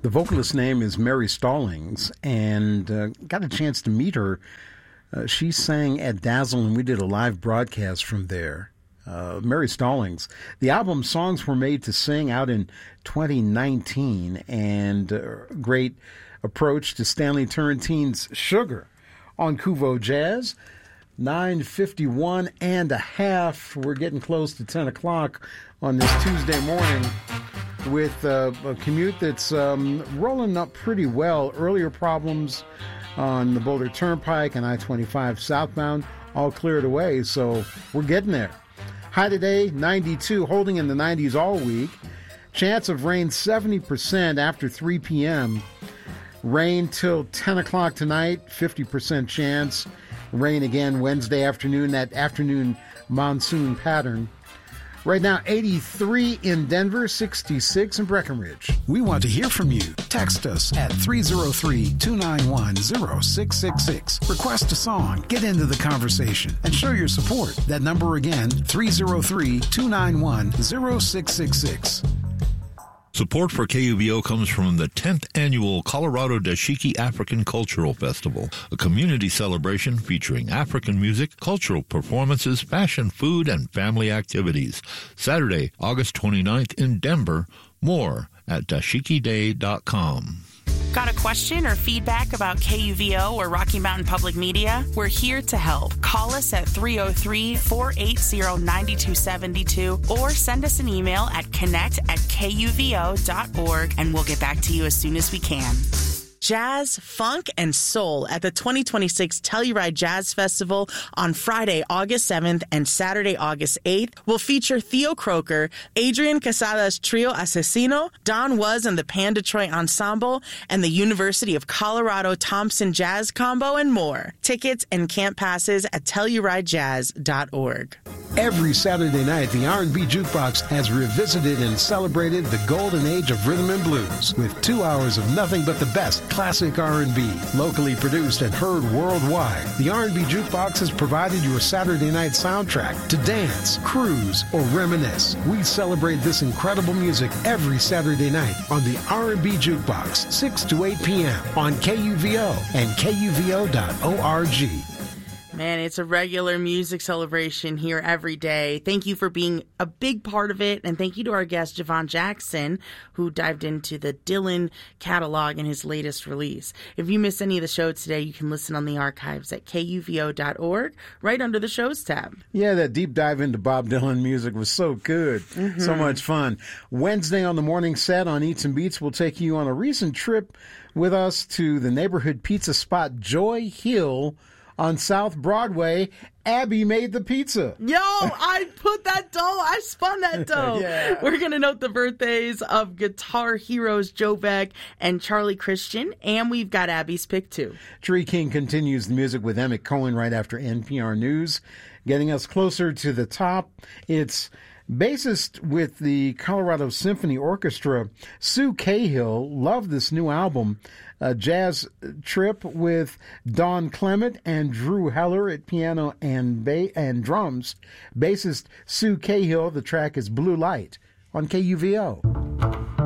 The vocalist's name is Mary Stallings, and got a chance to meet her. She sang at Dazzle, and we did a live broadcast from there. Mary Stallings. The album Songs Were Made to Sing out in 2019, and great approach to Stanley Turrentine's Sugar on Kuvo Jazz. 9:51 and a half. We're getting close to 10 o'clock on this Tuesday morning with a commute that's rolling up pretty well. Earlier problems on the Boulder Turnpike and I-25 southbound all cleared away, so we're getting there. High today, 92, holding in the 90s all week. Chance of rain 70% after 3 p.m. Rain till 10 o'clock tonight, 50% chance. Rain again Wednesday afternoon, that afternoon monsoon pattern. Right now, 83 in Denver, 66 in Breckenridge. We want to hear from you. Text us at 303-291-0666. Request a song, get into the conversation, and show your support. That number again, 303-291-0666. Support for KUVO comes from the 10th Annual Colorado Dashiki African Cultural Festival, a community celebration featuring African music, cultural performances, fashion, food, and family activities. Saturday, August 29th in Denver. More at dashikiday.com. Got a question or feedback about KUVO or Rocky Mountain Public Media? We're here to help. Call us at 303-480-9272 or send us an email at connect@kuvo.org and we'll get back to you as soon as we can. Jazz, funk, and soul at the 2026 Telluride Jazz Festival on Friday, August 7th and Saturday, August 8th will feature Theo Croker, Adrian Casadas Trio Asesino, Don Was and the Pan Detroit Ensemble, and the University of Colorado Thompson Jazz Combo, and more. Tickets and camp passes at TellurideJazz.org. Every Saturday night, the R&B Jukebox has revisited and celebrated the golden age of rhythm and blues with 2 hours of nothing but the best classic R&B, locally produced and heard worldwide. The R&B Jukebox has provided your Saturday night soundtrack to dance, cruise, or reminisce. We celebrate this incredible music every Saturday night on the R&B Jukebox, 6 to 8 p.m. on KUVO and KUVO.org. Man, it's a regular music celebration here every day. Thank you for being a big part of it. And thank you to our guest, Javon Jackson, who dived into the Dylan catalog in his latest release. If you missed any of the show today, you can listen on the archives at kuvo.org, right under the shows tab. Yeah, that deep dive into Bob Dylan music was so good. Mm-hmm. So much fun. Wednesday on the morning set on Eats and Beats, we'll take you on a recent trip with us to the neighborhood pizza spot Joy Hill on South Broadway. Abby made the pizza. Yo, I put that dough. I spun that dough. Yeah. We're going to note the birthdays of guitar heroes Joe Beck and Charlie Christian, and we've got Abby's pick, too. Tree King continues the music with Emmett Cohen right after NPR News. Getting us closer to the top, it's bassist with the Colorado Symphony Orchestra, Sue Cahill. Love this new album. A jazz trip with Don Clement and Drew Heller at piano and drums. Bassist Sue Cahill. The track is Blue Light on KUVO.